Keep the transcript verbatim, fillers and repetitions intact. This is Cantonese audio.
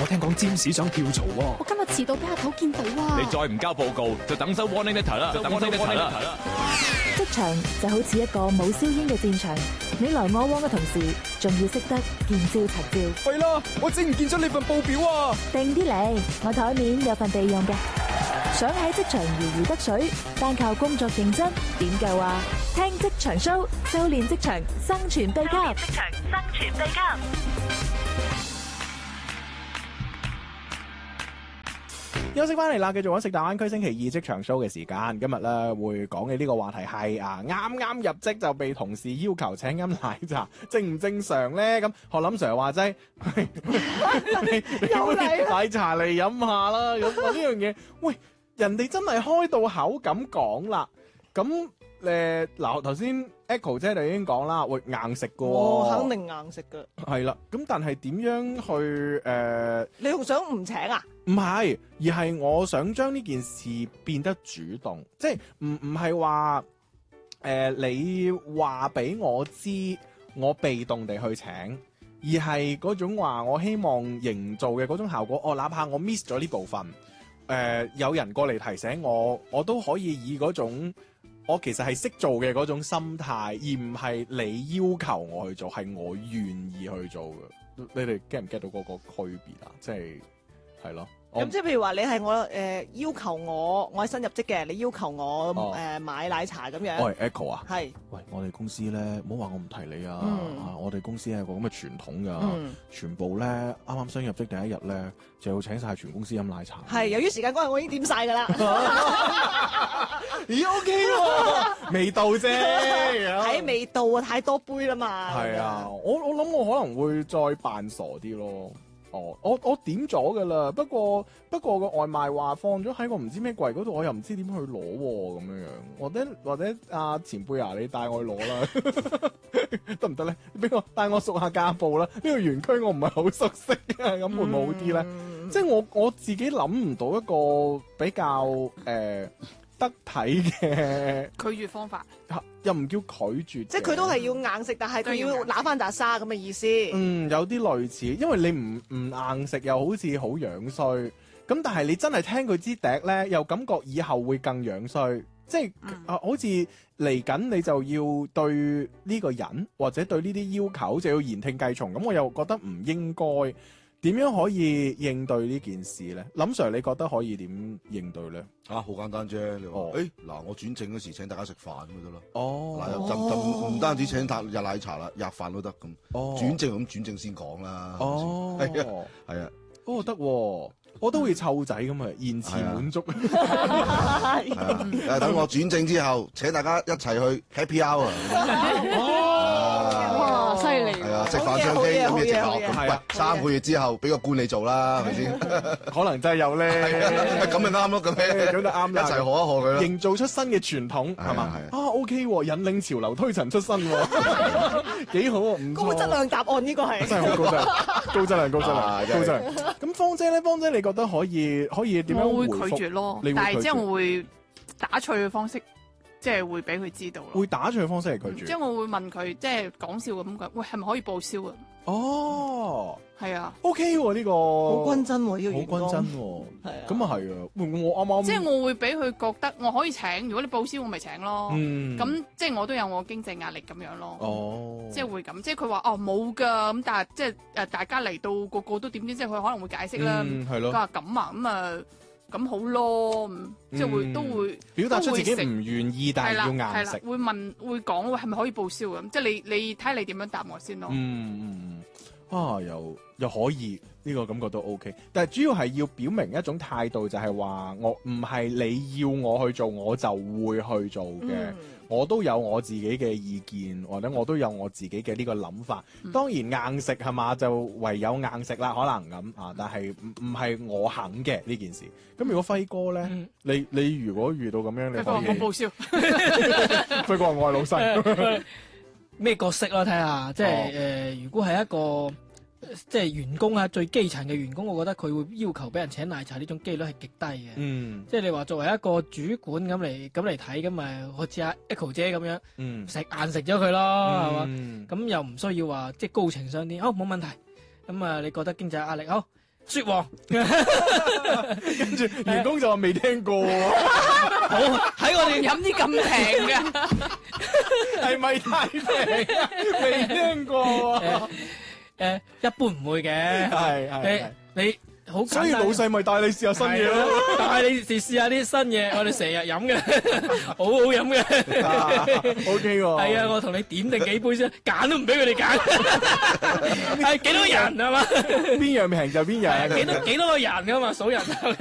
聽講占士想跳槽喎。 我今日遲到俾阿頭見到啊！ 你再唔交報告，就等收 warning letter 啦，就等收 warning letter 啦。 職場就好似一個冇硝煙嘅戰場，你來我往嘅同時，仲要識得見招拆招。 弊啦，我整唔見咗你份報表啊！ 定啲嚟，我台面有份備用嘅。想喺職場如魚得水，單靠工作認真點夠啊？聽職場 show， 修煉職場生存秘笈。職場生存秘笈。 休息翻嚟啦，繼續揾食大灣區星期二職場 show 嘅時間。今日咧會講嘅呢個話題係啊，啱啱入職就被同事要求請飲奶茶，正唔正常咧？咁學林 Sir 話齋，有奶茶嚟飲下啦。咁呢樣嘢，喂，人哋真係開到口咁講啦。咁誒嗱，頭先 Echo 姐就已經講啦，會硬食噶喎。 我肯定硬食噶。 係啦，咁但係點樣去誒？呃、 你仲想唔請啊？ 唔係，而係我想將呢件事變得主動，即係唔唔係話誒你話俾我知，我被動地去請，而係嗰種話我希望營造嘅嗰種效果。我、哦、哪怕我 miss 咗呢部分，誒、呃、有人過嚟提醒我，我都可以以嗰種我其實係識做嘅嗰種心態，而唔係你要求我去做，係我願意去做嘅。你哋 get 唔 get 到嗰個區別啊？即係係咯。 咁即係譬如話你係我誒、呃、要求我，我係新入職嘅，你要求我誒、哦呃、買奶茶咁樣。 喂 Echo 啊， 係， 喂我哋公司咧，唔好話我唔提你啊， 嗯、 啊我哋公司係個咁嘅傳統噶， 嗯、 全部咧啱啱新入職第一日咧，就要請晒全公司飲奶茶。 係，由於時間關係，我已經點晒噶啦。 咦 OK 喎，未到啫， 喺未到啊，太多杯啦嘛。 係啊，我我諗我可能會再扮傻啲咯。哦，我我點咗噶啦，不過不過個外賣話放咗喺個唔知咩櫃嗰度，我又唔知點去攞咁樣樣，或者或者阿、啊、前輩啊，你帶我去攞啦，得唔得咧？俾我帶我熟下家暴啦，呢、這個園區我唔係好熟悉嘅，咁會唔會好啲咧？嗯、即係我我自己諗唔到一個比較誒。呃得體嘅拒絕方法， 又唔叫拒絕， 即係佢都係要硬食，但係佢要揦翻沓沙咁嘅意思。 嗯，有啲類似，因為你唔唔硬食又好似好樣衰，咁但係你真係聽佢支笛咧，又感覺以後會更樣衰，即係、嗯、啊，好似嚟緊你就要對呢個人或者對呢啲要求就要言聽計從，咁我又覺得唔應該。點樣可以應對呢件事咧？林 Sir，你覺得可以點應對咧？ 啊，好簡單啫！你話，誒、哦，嗱、欸，我轉正嗰時請大家食飯咁得咯。哦，嗱，就就唔單止請塔日奶茶啦，日飯都得咁。哦，轉正咁轉正先講啦。哦，係啊，係啊， 哦得，我都會湊仔咁啊，延遲滿足。 係啊，誒，等我轉正之後，請大家一齊去 Happy Hour。 哇，犀利！ 係啊，食飯相機飲嘢直落，咁喂，三個月之後俾個官你做啦，係咪先？ 可能真係有咧， 咁咪啱咯，咁樣咁就啱啦， 一齊學一學佢咯， 營造出新嘅傳統係嘛？啊 OK， 引領潮流，推陳出新，幾好啊！唔錯， 高質量答案呢個係真係好高質量，高質量，高質量，高質量。咁芳姐咧，芳姐你覺得可以可以點樣回覆？ 我會拒絕咯，但係之後我會打趣嘅方式。即係會俾佢知道咯， 會打趣嘅方式嚟拒絕。 即係我會問佢，即係講笑咁講，喂，係咪可以報銷啊？ 哦， 係啊 ，OK 喎呢個， 好均真喎呢個員工， 好均真喎，係啊，咁啊係啊，我啱啱即係我會俾佢覺得我可以請，如果你報銷我咪請咯， 嗯， 咁即係我都有我經濟壓力咁樣咯， 哦， 即係會咁，即係佢話哦冇噶，咁但係即係誒大家嚟到個個都點點，即係佢可能會解釋啦， 係咯， 佢話咁啊咁啊。咁好咯，即係會、嗯、都會表達出自己唔願意，但係要硬食。 會問會講，係咪可以報銷咁？即係你你睇下你點樣答我先咯。嗯嗯嗯，啊又又可以呢、這個感覺都 OK，但係主要係要表明一種態度，就係話我唔係你要我去做，我就會去做嘅。嗯、我都有我自己嘅意見，或者我都有我自己嘅呢個諗法。嗯、當然硬食係嘛，就唯有硬食啦，可能咁啊。但係唔唔係我肯嘅呢件事。咁如果輝哥咧，嗯、你你如果遇到咁樣，你可以輝哥我報銷。 輝哥係我係老細。 咩角色咯？睇下，即係誒、哦呃，如果係一個。即係員工啊，最基層嘅員工，我覺得佢會要求俾人請奶茶呢種機率係極低嘅。嗯，即係你話作為一個主管咁嚟咁嚟睇，咁咪好似阿 Echo 姐咁樣，嗯，食硬食咗佢咯，係嘛？咁又唔需要話即係高情商啲，好冇問題。咁啊，你覺得經濟壓力好， 雪王， 跟住員工就話未聽過喎。 好喺我哋飲啲咁平嘅， 係咪太平啊？未聽過喎。 誒，一般唔會嘅， 係係你你。好， 所以老細咪帶你試下新嘢咯， 帶你試試下啲新嘢，我哋成日飲嘅，好好飲嘅 ，O K 喎。 係啊，我同你點定幾杯先，揀都唔俾佢哋揀，係幾多人係嘛？ 邊樣平就邊樣， 幾多幾多個人㗎嘛，數人頭。